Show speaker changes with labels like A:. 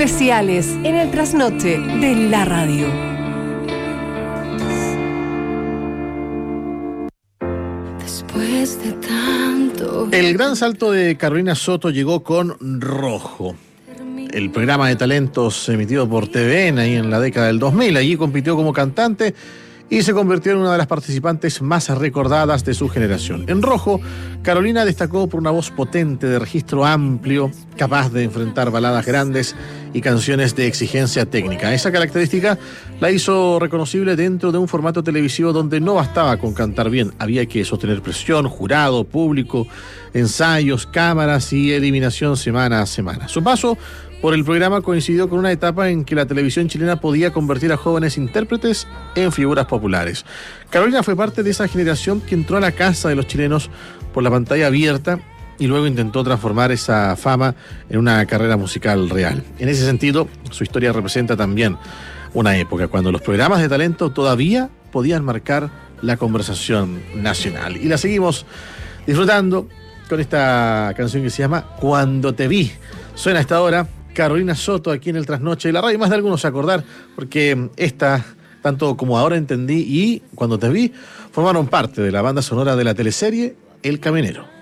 A: especiales en el trasnoche de la radio.
B: Después de tanto.
C: El gran salto de Carolina Soto llegó con Rojo, el programa de talentos emitido por TVN ahí en la década del 2000. Allí compitió como cantante y se convirtió en una de las participantes más recordadas de su generación. En Rojo, Carolina destacó por una voz potente de registro amplio, capaz de enfrentar baladas grandes y canciones de exigencia técnica. Esa característica la hizo reconocible dentro de un formato televisivo donde no bastaba con cantar bien, había que sostener presión, jurado, público, ensayos, cámaras y eliminación semana a semana. Su paso por el programa coincidió con una etapa en que la televisión chilena podía convertir a jóvenes intérpretes en figuras populares. Carolina fue parte de esa generación que entró a la casa de los chilenos por la pantalla abierta y luego intentó transformar esa fama en una carrera musical real. En ese sentido, su historia representa también una época cuando los programas de talento todavía podían marcar la conversación nacional. Y la seguimos disfrutando con esta canción que se llama Cuando te vi. Suena a esta hora Carolina Soto aquí en el Trasnoche de la Radio. Más de algunos se acordar porque esta, tanto como Ahora Entendí y Cuando te vi, formaron parte de la banda sonora de la teleserie El Camionero.